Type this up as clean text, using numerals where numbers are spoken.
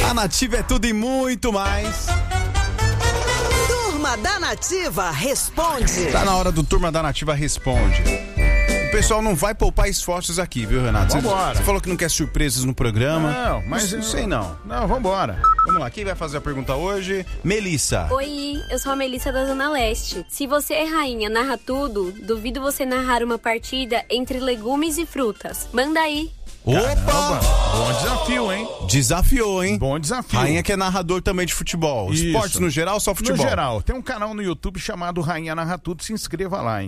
A Nativa é tudo e muito mais. Turma da Nativa Responde. Tá na hora do Turma da Nativa Responde. O pessoal não vai poupar esforços aqui, viu, Renato? Vambora. Você falou que não quer surpresas no programa. Não, mas não sei não. Não, vambora. Vamos lá, quem vai fazer a pergunta hoje? Melissa. Oi, eu sou a Melissa da Zona Leste. Se você é rainha, narra tudo, duvido você narrar uma partida entre legumes e frutas. Manda aí. Opa! Bom desafio, hein? Desafiou, hein? Bom desafio. Rainha que é narrador também de futebol. Isso. Esportes no geral, só futebol? No geral. Tem um canal no YouTube chamado Rainha Narra Tudo. Se inscreva lá, hein?